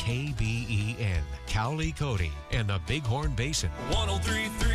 KBEN, Cowley, Cody, and the Bighorn Basin. 103.3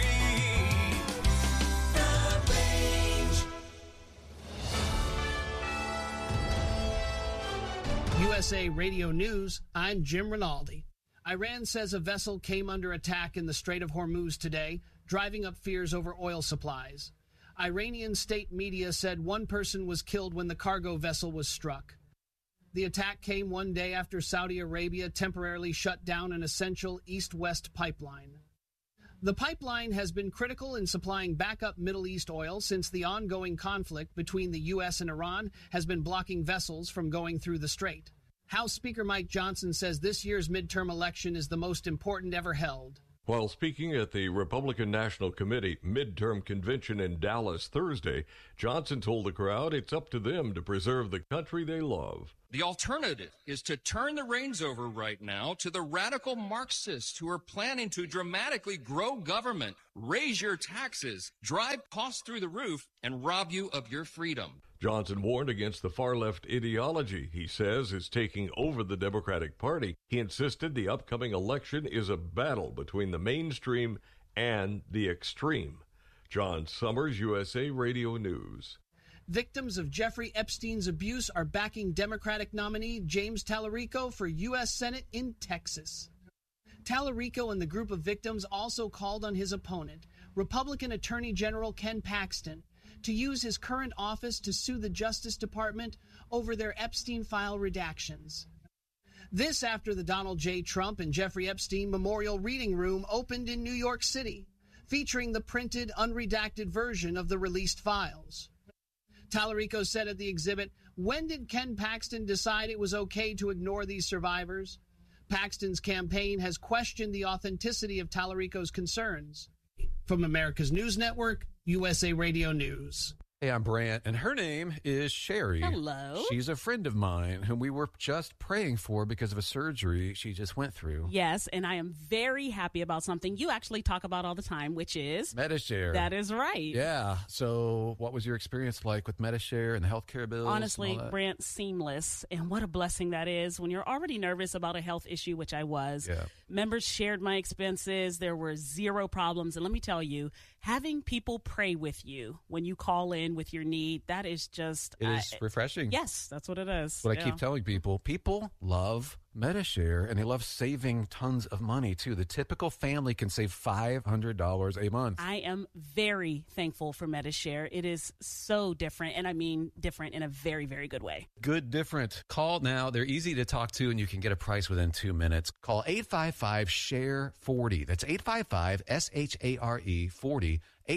The Range. USA Radio News, I'm Jim Rinaldi. Iran says a vessel came under attack in the Strait of Hormuz today, driving up fears over oil supplies. Iranian state media said one person was killed when the cargo vessel was struck. The attack came one day after Saudi Arabia temporarily shut down an essential east-west pipeline. The pipeline has been critical in supplying backup Middle East oil since the ongoing conflict between the U.S. and Iran has been blocking vessels from going through the strait. House Speaker Mike Johnson says this year's midterm election is the most important ever held. While speaking at the Republican National Committee midterm convention in Dallas Thursday, Johnson told the crowd it's up to them to preserve the country they love. The alternative is to turn the reins over right now to the radical Marxists who are planning to dramatically grow government, raise your taxes, drive costs through the roof, and rob you of your freedom. Johnson warned against the far-left ideology he says is taking over the Democratic Party. He insisted the upcoming election is a battle between the mainstream and the extreme. John Summers, USA Radio News. Victims of Jeffrey Epstein's abuse are backing Democratic nominee James Tallarico for U.S. Senate in Texas. Tallarico and the group of victims also called on his opponent, Republican Attorney General Ken Paxton, to use his current office to sue the Justice Department over their Epstein file redactions. This after the Donald J. Trump and Jeffrey Epstein Memorial Reading Room opened in New York City, featuring the printed, unredacted version of the released files. Tallarico said at the exhibit, "When did Ken Paxton decide it was okay to ignore these survivors?" Paxton's campaign has questioned the authenticity of Tallarico's concerns. From America's News Network, USA Radio News. Hey, I'm Brant, and her name is Sherry. Hello. She's a friend of mine whom we were just praying for because of a surgery she just went through. Yes, and I am very happy about something you actually talk about all the time, which is Medi-Share. That is right. Yeah. So what was your experience like with Medi-Share and the healthcare bills? Honestly, Brant, seamless. And what a blessing that is when you're already nervous about a health issue, which I was. Yeah. Members shared my expenses. There were zero problems. And let me tell you, having people pray with you when you call in with your need, that is just... It is refreshing. Yes, that's what it is. What I keep telling people, people love Medi-Share, and they love saving tons of money, too. The typical family can save $500 a month. I am very thankful for Medi-Share. It is so different, and I mean different in a very, very good way. Good different. Call now. They're easy to talk to, and you can get a price within 2 minutes. Call 855-SHARE-40. That's 855-SHARE-40.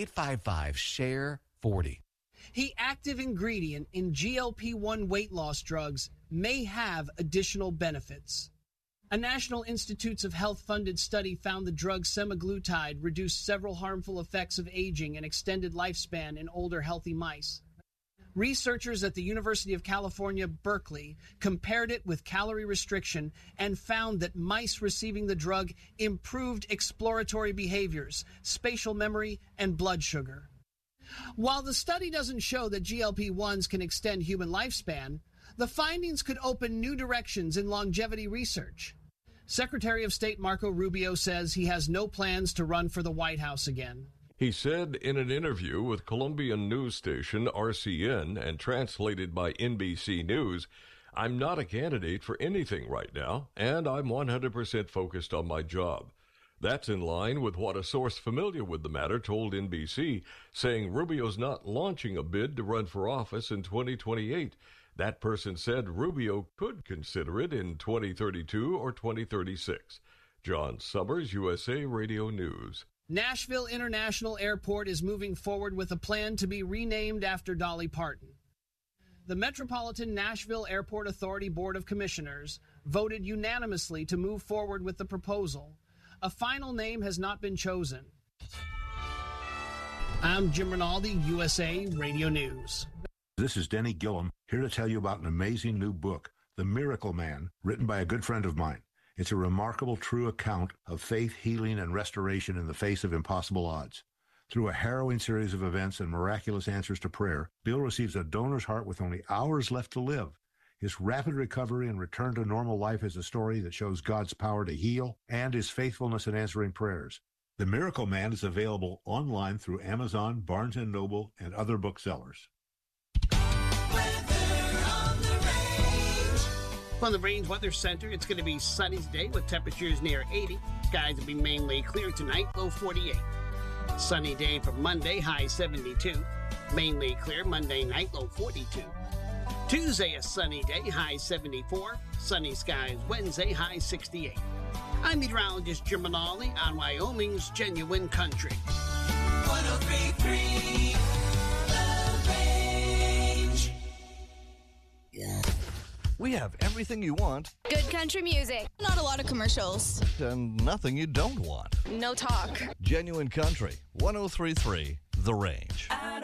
855-SHARE-40. The active ingredient in GLP-1 weight loss drugs may have additional benefits. A National Institutes of Health-funded study found the drug semaglutide reduced several harmful effects of aging and extended lifespan in older healthy mice. Researchers at the University of California, Berkeley, compared it with calorie restriction and found that mice receiving the drug improved exploratory behaviors, spatial memory, and blood sugar. While the study doesn't show that GLP-1s can extend human lifespan, the findings could open new directions in longevity research. Secretary of State Marco Rubio says he has no plans to run for the White House again. He said in an interview with Colombian news station RCN and translated by NBC News, "I'm not a candidate for anything right now, and I'm 100% focused on my job." That's in line with what a source familiar with the matter told NBC, saying Rubio's not launching a bid to run for office in 2028. That person said Rubio could consider it in 2032 or 2036. John Summers, USA Radio News. Nashville International Airport is moving forward with a plan to be renamed after Dolly Parton. The Metropolitan Nashville Airport Authority Board of Commissioners voted unanimously to move forward with the proposal. A final name has not been chosen. I'm Jim Rinaldi, USA Radio News. This is Denny Gillum, here to tell you about an amazing new book, The Miracle Man, written by a good friend of mine. It's a remarkable, true account of faith, healing, and restoration in the face of impossible odds. Through a harrowing series of events and miraculous answers to prayer, Bill receives a donor's heart with only hours left to live. His rapid recovery and return to normal life is a story that shows God's power to heal and his faithfulness in answering prayers. The Miracle Man is available online through Amazon, Barnes & Noble, and other booksellers. From the Range Weather Center, it's going to be sunny today with temperatures near 80. Skies will be mainly clear tonight, low 48. Sunny day for Monday, high 72. Mainly clear Monday night, low 42. Tuesday, a sunny day, high 74. Sunny skies Wednesday, high 68. I'm meteorologist Jim Manali on Wyoming's Genuine Country. 103.3 The Range. We have everything you want. Good country music. Not a lot of commercials. And nothing you don't want. No talk. Genuine Country, 103.3 The Range.